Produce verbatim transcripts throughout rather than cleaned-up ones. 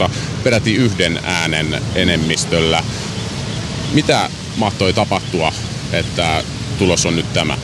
Turussa peräti yhden äänen enemmistöllä. Mitä mahtoi tapahtua, että tulos on nyt tämä?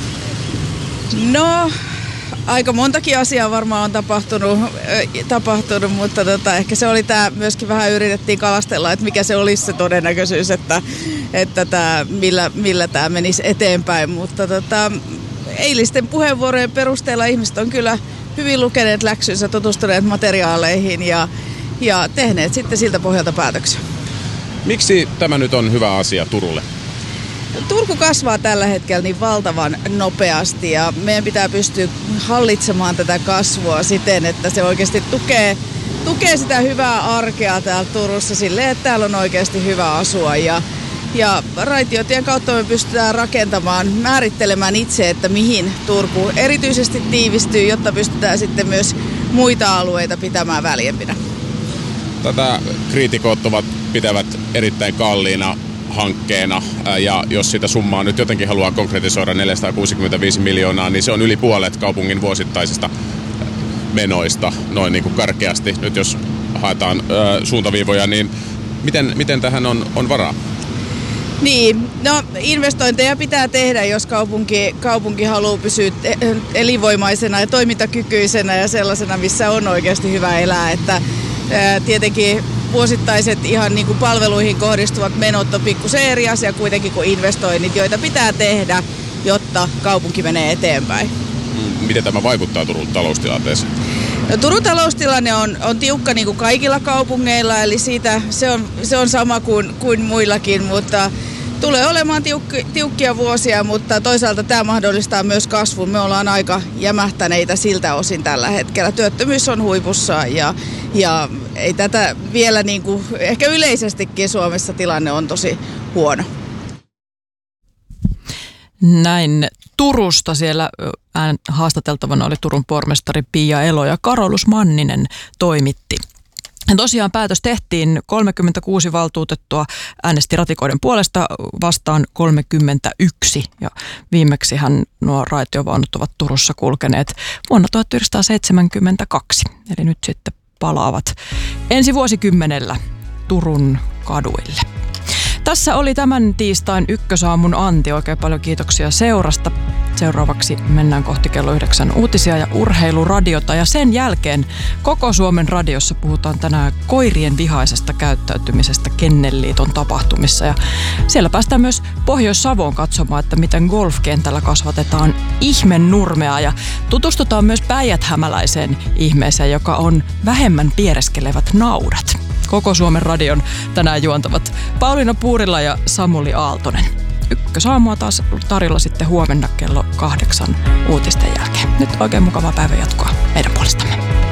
No, aika montakin asiaa varmaan on tapahtunut, äh, tapahtunut mutta tota, ehkä se oli tämä, myöskin vähän yritettiin kalastella, että mikä se olisi se todennäköisyys, että, että tää, millä, millä tämä menisi eteenpäin. Mutta tota, eilisten puheenvuorojen perusteella ihmiset on kyllä hyvin lukeneet läksynsä, tutustuneet materiaaleihin ja, ja tehneet sitten siltä pohjalta päätöksiä. Miksi tämä nyt on hyvä asia Turulle? Turku kasvaa tällä hetkellä niin valtavan nopeasti ja meidän pitää pystyä hallitsemaan tätä kasvua siten, että se oikeasti tukee, tukee sitä hyvää arkea täällä Turussa silleen, että täällä on oikeasti hyvä asua. Ja, ja raitiotien kautta me pystytään rakentamaan, määrittelemään itse, että mihin Turku erityisesti tiivistyy, jotta pystytään sitten myös muita alueita pitämään väljempinä. Tätä kriitikot ovat pitävät erittäin kalliina hankkeena, ja jos sitä summaa nyt jotenkin haluaa konkretisoida neljäsataakuusikymmentäviisi miljoonaa, niin se on yli puolet kaupungin vuosittaisista menoista, noin niin kuin karkeasti. Nyt jos haetaan ö, suuntaviivoja, niin miten, miten tähän on, on varaa? Niin, no investointeja pitää tehdä, jos kaupunki, kaupunki haluaa pysyä elinvoimaisena ja toimintakykyisenä ja sellaisena, missä on oikeasti hyvä elää, että ää, tietenkin vuosittaiset ihan niin kuin palveluihin kohdistuvat menot on pikkusen eri asia kuitenkin kuin investoinnit, joita pitää tehdä, jotta kaupunki menee eteenpäin. Miten tämä vaikuttaa Turun taloustilanteeseen? No, Turun taloustilanne on, on tiukka niin kuin kaikilla kaupungeilla, eli siitä se on, se on sama kuin, kuin muillakin, mutta tulee olemaan tiukki, tiukkia vuosia, mutta toisaalta tämä mahdollistaa myös kasvun. Me ollaan aika jämähtäneitä siltä osin tällä hetkellä. Työttömyys on huipussa ja, ja ei tätä vielä, niin kuin, ehkä yleisestikin Suomessa tilanne on tosi huono. Näin Turusta siellä haastateltavana oli Turun pormestari Pia Elo ja Karolus Manninen toimitti. Ja tosiaan päätös tehtiin, kolmekymmentäkuusi valtuutettua äänesti ratikoiden puolesta vastaan kolmekymmentäyksi. Ja viimeksihän nuo raitiovaunut ovat Turussa kulkeneet vuonna tuhatyhdeksänsataaseitsemänkymmentäkaksi. Eli nyt sitten palaavat ensi vuosikymmenellä Turun kaduille. Tässä oli tämän tiistain Ykkösaamun Anti. Oikein paljon kiitoksia seurasta. Seuraavaksi mennään kohti kello yhdeksän uutisia ja urheiluradiota. Ja sen jälkeen koko Suomen radiossa puhutaan tänään koirien vihaisesta käyttäytymisestä Kennelliiton tapahtumissa. Ja siellä päästään myös Pohjois-Savoon katsomaan, että miten golfkentällä kasvatetaan ihmennurmea. Ja tutustutaan myös päijäthämäläiseen ihmeeseen, joka on vähemmän piereskelevät naudat. Koko Suomen radion tänään juontavat Pauliina Puurila ja Samuli Aaltonen. Ykkösaamua taas tarjolla sitten huomenna kello kahdeksan uutisten jälkeen. Nyt oikein mukavaa päivänjatkoa meidän puolestamme.